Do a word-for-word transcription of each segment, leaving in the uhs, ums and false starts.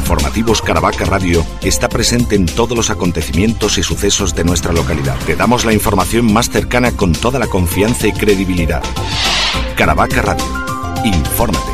Informativos Caravaca Radio está presente en todos los acontecimientos y sucesos de nuestra localidad. Te damos la información más cercana con toda la confianza y credibilidad. Caravaca Radio. Infórmate.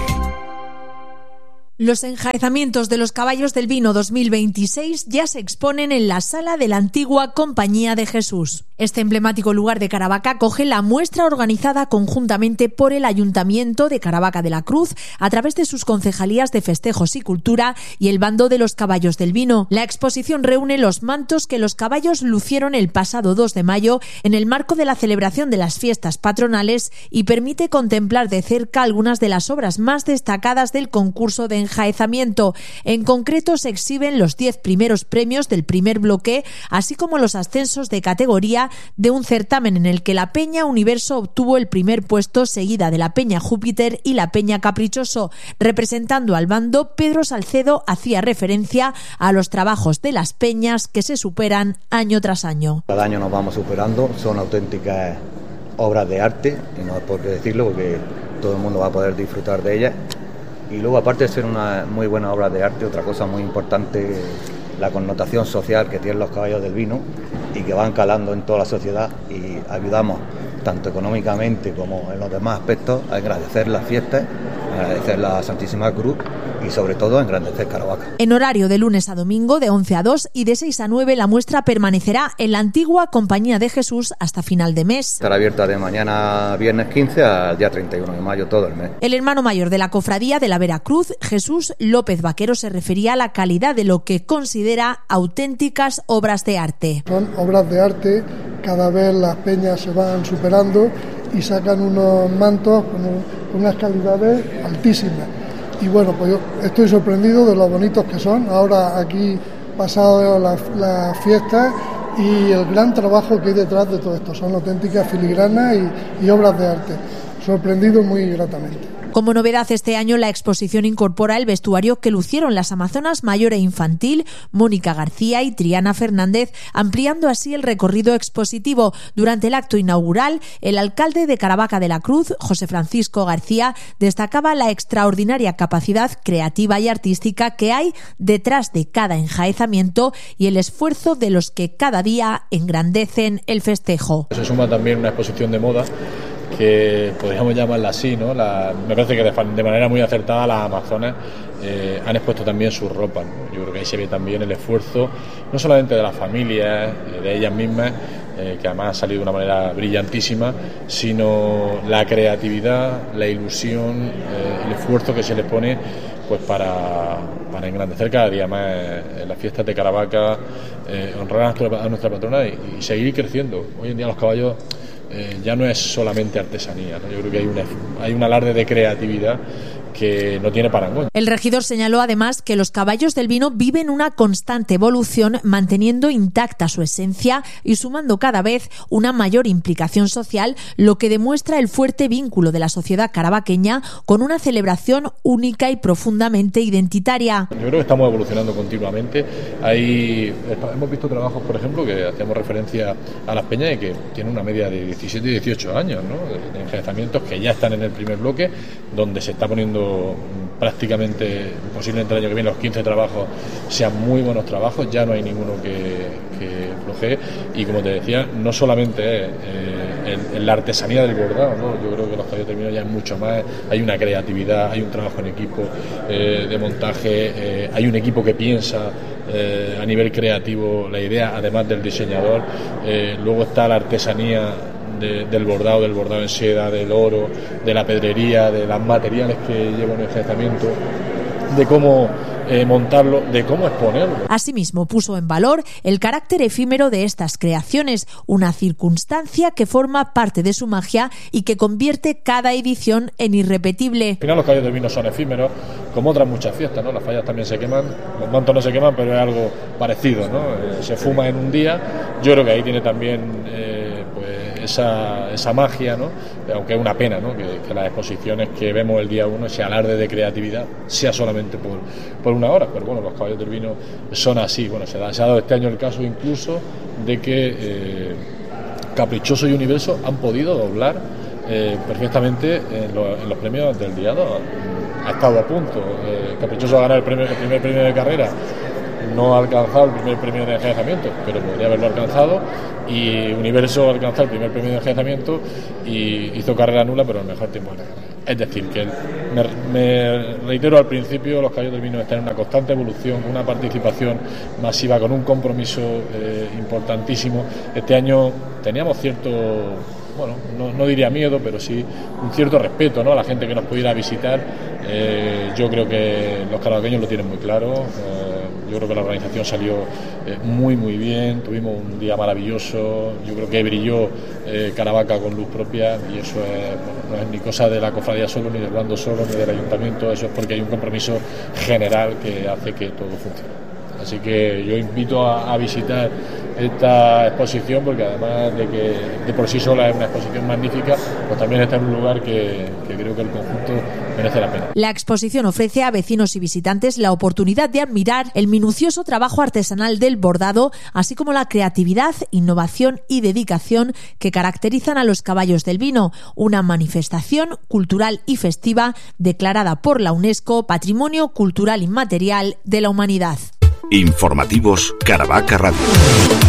Los enjaezamientos de los caballos del vino dos mil veintiséis ya se exponen en la sala de la antigua Compañía de Jesús. Este emblemático lugar de Caravaca acoge la muestra organizada conjuntamente por el Ayuntamiento de Caravaca de la Cruz a través de sus concejalías de festejos y cultura y el bando de los caballos del vino. La exposición reúne los mantos que los caballos lucieron el pasado dos de mayo en el marco de la celebración de las fiestas patronales y permite contemplar de cerca algunas de las obras más destacadas del concurso de enjaezamiento. En concreto se exhiben los diez primeros premios del primer bloque, así como los ascensos de categoría de un certamen en el que la Peña Universo obtuvo el primer puesto, seguida de la Peña Júpiter y la Peña Caprichoso. Representando al bando, Pedro Salcedo hacía referencia a los trabajos de las peñas que se superan año tras año. Cada año nos vamos superando, son auténticas obras de arte, y no es por qué decirlo porque todo el mundo va a poder disfrutar de ellas. Y luego, aparte de ser una muy buena obra de arte, otra cosa muy importante, la connotación social que tienen los caballos del vino y que van calando en toda la sociedad, y ayudamos tanto económicamente como en los demás aspectos a agradecer las fiestas, a agradecer la Santísima Cruz y sobre todo a engrandecer Caravaca. En horario de lunes a domingo de once a dos y de seis a nueve la muestra permanecerá en la antigua Compañía de Jesús hasta final de mes. Estará abierta de mañana viernes quince al día treinta y uno de mayo todo el mes. El hermano mayor de la cofradía de la Veracruz, Jesús López Vaquero, se refería a la calidad de lo que considera auténticas obras de arte. Son obras de arte, cada vez las peñas se van superando y sacan unos mantos con, un, con unas calidades altísimas. Y bueno, pues yo estoy sorprendido de lo bonitos que son. Ahora aquí pasado las la fiestas y el gran trabajo que hay detrás de todo esto. Son auténticas filigranas y, y obras de arte. Sorprendido muy gratamente. Como novedad este año, la exposición incorpora el vestuario que lucieron las amazonas mayor e infantil Mónica García y Triana Fernández, ampliando así el recorrido expositivo. Durante el acto inaugural, el alcalde de Caravaca de la Cruz, José Francisco García, destacaba la extraordinaria capacidad creativa y artística que hay detrás de cada enjaezamiento y el esfuerzo de los que cada día engrandecen el festejo. Se suma también una exposición de moda que podríamos llamarla así, ¿no? La, me parece que de, de manera muy acertada las amazonas eh, han expuesto también sus ropas, ¿no? Yo creo que ahí se ve también el esfuerzo, no solamente de las familias, eh, de ellas mismas, eh, que además ha salido de una manera brillantísima, sino la creatividad, la ilusión, eh, el esfuerzo que se les pone pues para, para engrandecer cada día más eh, las fiestas de Caravaca, eh, honrar a nuestra, a nuestra patrona y, y seguir creciendo. Hoy en día los caballos Eh, ya no es solamente artesanía, ¿no? Yo creo que hay, una, hay un alarde de creatividad que no tiene parangón. El regidor señaló además que los caballos del vino viven una constante evolución, manteniendo intacta su esencia y sumando cada vez una mayor implicación social, lo que demuestra el fuerte vínculo de la sociedad caravaqueña con una celebración única y profundamente identitaria. Yo creo que estamos evolucionando continuamente. Hay, hemos visto trabajos, por ejemplo, que hacemos referencia a las peñas y que tienen una media de diecisiete y dieciocho años, ¿no? De enjaezamientos que ya están en el primer bloque, donde se está poniendo prácticamente, posiblemente el año que viene los quince trabajos sean muy buenos trabajos, ya no hay ninguno que, que flojee, y como te decía, no solamente es eh, en, en la artesanía del bordado, ¿no? Yo creo que los caballos terminados ya es mucho más, hay una creatividad, hay un trabajo en equipo eh, de montaje, eh, hay un equipo que piensa eh, a nivel creativo la idea, además del diseñador, eh, luego está la artesanía De, del bordado, del bordado en seda, del oro, de la pedrería, de los materiales que llevan el enjaezamiento, de cómo eh, montarlo, de cómo exponerlo. Asimismo, puso en valor el carácter efímero de estas creaciones, una circunstancia que forma parte de su magia y que convierte cada edición en irrepetible. Al final los caballos del vino son efímeros, como otras muchas fiestas, ¿no? Las fallas también se queman, los mantos no se queman, pero es algo parecido, ¿no? Eh, se fuma en un día. Yo creo que ahí tiene también eh, pues esa, esa magia, ¿no? Aunque es una pena, ¿no? que, que las exposiciones que vemos el día uno, ese alarde de creatividad, sea solamente por, por una hora, pero bueno, los caballos del vino son así. Bueno, se, da, se ha dado este año el caso incluso de que eh, Caprichoso y Universo han podido doblar eh, perfectamente en, lo, en los premios del día dos. ha estado a punto. Eh, Caprichoso a ganar el, primer, el primer premio de carrera, no ha alcanzado el primer premio de enjaezamiento, pero podría haberlo alcanzado, y Universo alcanzó el primer premio de enjaezamiento y hizo carrera nula, pero el mejor tiempo de la carrera. Es decir, que me, me reitero al principio, los caballos del vino están en una constante evolución, con una participación masiva, con un compromiso eh, importantísimo. Este año teníamos cierto, bueno, no, no diría miedo, pero sí un cierto respeto, ¿no?, a la gente que nos pudiera visitar. Eh, yo creo que los carabaqueños lo tienen muy claro. Eh, yo creo que la organización salió eh, muy muy bien, tuvimos un día maravilloso. Yo creo que brilló eh, Caravaca con luz propia, y eso es, bueno, no es ni cosa de la cofradía solo, ni del bando solo, ni del ayuntamiento. Eso es porque hay un compromiso general que hace que todo funcione. Así que yo invito a, a visitar esta exposición, porque además de que de por sí sola es una exposición magnífica, pues también está en un lugar que, que creo que el conjunto merece la pena. La exposición ofrece a vecinos y visitantes la oportunidad de admirar el minucioso trabajo artesanal del bordado, así como la creatividad, innovación y dedicación que caracterizan a los caballos del vino, una manifestación cultural y festiva declarada por la UNESCO Patrimonio Cultural Inmaterial de la Humanidad. Informativos Caravaca Radio.